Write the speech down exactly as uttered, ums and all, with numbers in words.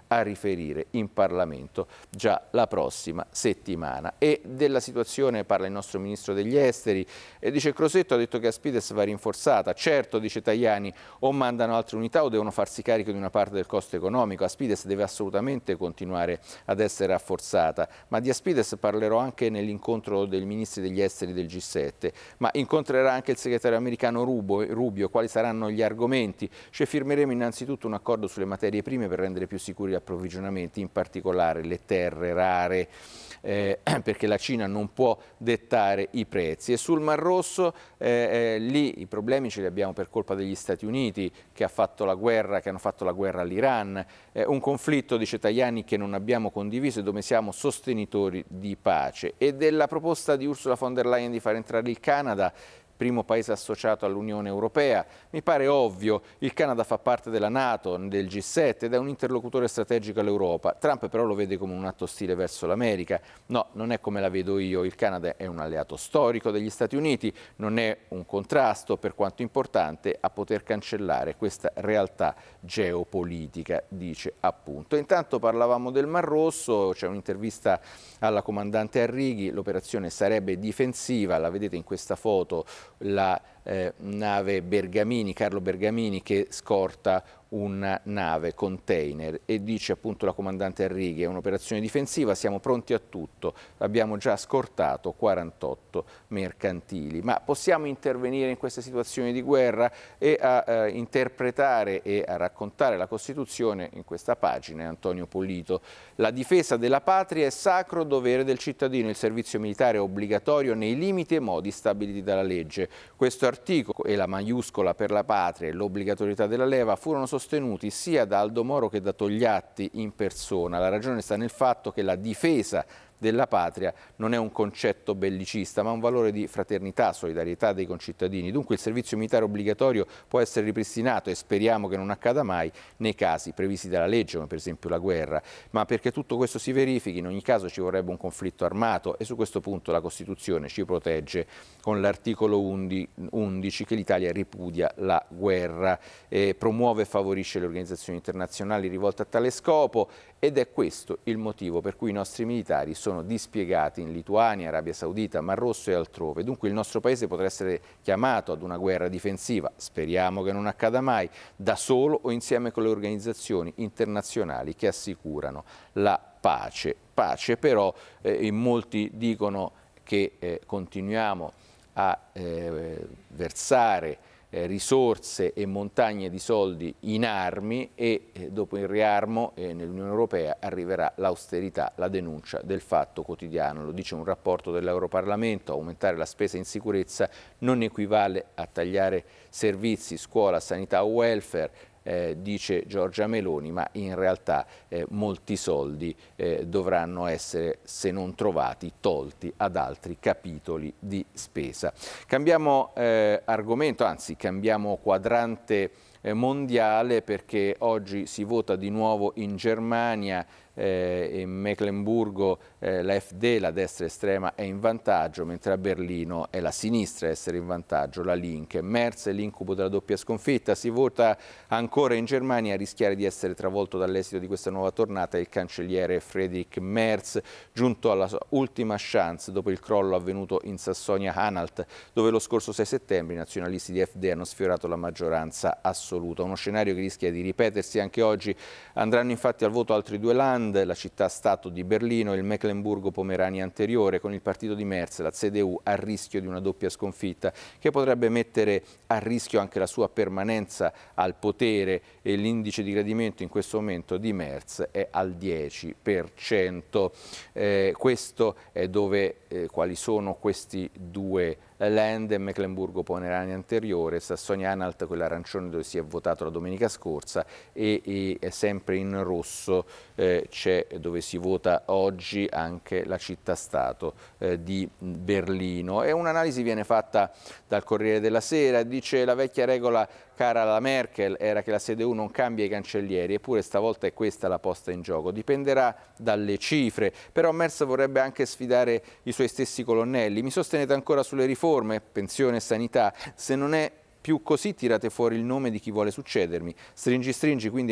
a riferire in Parlamento già la prossima settimana. E della situazione parla il nostro Ministro degli Esteri e dice: Crosetto ha detto che Aspides va rinforzata. Certo, dice Tajani, o mandano altre unità o devono farsi carico di una parte del costo economico. Aspides deve assolutamente continuare ad essere rafforzata, ma di Aspides parlerò anche nell'incontro dei ministri degli esteri del G sette, ma incontrerà anche il segretario americano Rubio. Quali saranno gli argomenti? Cioè, firmeremo innanzitutto un accordo sulle materie prime per rendere più sicuri approvvigionamenti, in particolare le terre rare, eh, perché la Cina non può dettare i prezzi. E sul Mar Rosso, eh, eh, lì i problemi ce li abbiamo per colpa degli Stati Uniti, che, ha fatto la guerra, che hanno fatto la guerra all'Iran, eh, un conflitto, dice Tajani, che non abbiamo condiviso e dove siamo sostenitori di pace. E della proposta di Ursula von der Leyen di far entrare il Canada, primo paese associato all'Unione Europea. Mi pare ovvio, il Canada fa parte della NATO, del G sette ed è un interlocutore strategico all'Europa. Trump però lo vede come un atto ostile verso l'America. No, non è come la vedo io. Il Canada è un alleato storico degli Stati Uniti, non è un contrasto, per quanto importante, a poter cancellare questa realtà geopolitica, dice appunto. Intanto parlavamo del Mar Rosso, c'è un'intervista alla comandante Arrighi, l'operazione sarebbe difensiva, la vedete in questa foto, la eh, nave Bergamini, Carlo Bergamini, che scorta una nave container, e dice appunto la comandante Arrighi: è un'operazione difensiva, siamo pronti a tutto, abbiamo già scortato quarantotto mercantili. Ma possiamo intervenire in queste situazioni di guerra? E a eh, interpretare e a raccontare la Costituzione in questa pagina è Antonio Polito. La difesa della patria è sacro dovere del cittadino, il servizio militare è obbligatorio nei limiti e modi stabiliti dalla legge. Questo articolo e la maiuscola per la patria e l'obbligatorietà della leva furono sostenuti sia da Aldo Moro che da Togliatti in persona. La ragione sta nel fatto che la difesa della patria non è un concetto bellicista, ma un valore di fraternità, solidarietà dei concittadini. Dunque il servizio militare obbligatorio può essere ripristinato, e speriamo che non accada mai, nei casi previsti dalla legge, come per esempio la guerra. Ma perché tutto questo si verifichi, in ogni caso ci vorrebbe un conflitto armato, e su questo punto la Costituzione ci protegge con l'articolo undici, che l'Italia ripudia la guerra, e promuove e favorisce le organizzazioni internazionali rivolte a tale scopo, ed è questo il motivo per cui i nostri militari sono dispiegati in Lituania, Arabia Saudita, Mar Rosso e altrove. Dunque il nostro paese potrà essere chiamato ad una guerra difensiva, speriamo che non accada mai, da solo o insieme con le organizzazioni internazionali che assicurano la pace. Pace però, eh, in molti dicono che eh, continuiamo a eh, versare Eh, risorse e montagne di soldi in armi, e eh, dopo il riarmo eh, nell'Unione Europea arriverà l'austerità, la denuncia del Fatto Quotidiano. Lo dice un rapporto dell'Europarlamento: aumentare la spesa in sicurezza non equivale a tagliare servizi, scuola, sanità o welfare, Eh, dice Giorgia Meloni, ma in realtà eh, molti soldi eh, dovranno essere, se non trovati, tolti ad altri capitoli di spesa. Cambiamo eh, argomento, anzi cambiamo quadrante eh, mondiale, perché oggi si vota di nuovo in Germania. Eh, in Meclemburgo eh, la F D, la destra estrema, è in vantaggio, mentre a Berlino è la sinistra a essere in vantaggio, la Linke. Merz è l'incubo della doppia sconfitta. Si vota ancora in Germania. A rischiare di essere travolto dall'esito di questa nuova tornata è il cancelliere Friedrich Merz, giunto alla sua ultima chance dopo il crollo avvenuto in Sassonia-Anhalt, dove lo scorso sei settembre i nazionalisti di F D hanno sfiorato la maggioranza assoluta. Uno scenario che rischia di ripetersi anche oggi. Andranno infatti al voto altri due land, la città-stato di Berlino e il Mecklenburgo-Pomerania anteriore. Con il partito di Merz, la C D U, a rischio di una doppia sconfitta che potrebbe mettere a rischio anche la sua permanenza al potere, e l'indice di gradimento in questo momento di Merz è al dieci per cento. Eh, questo è dove, eh, quali sono questi due land: Mecklenburgo-Pomerania anteriore, Sassonia-Anhalt, quella arancione dove si è votato la domenica scorsa, e, e sempre in rosso eh, c'è, dove si vota oggi, anche la città-stato eh, di Berlino. E un'analisi viene fatta dal Corriere della Sera. Dice: la vecchia regola cara alla Merkel era che la C D U non cambia i cancellieri, eppure stavolta è questa la posta in gioco. Dipenderà dalle cifre, però Merz vorrebbe anche sfidare i suoi stessi colonnelli. Mi sostenete ancora sulle riforme, pensione e sanità? Se non è più così, tirate fuori il nome di chi vuole succedermi. Stringi stringi quindi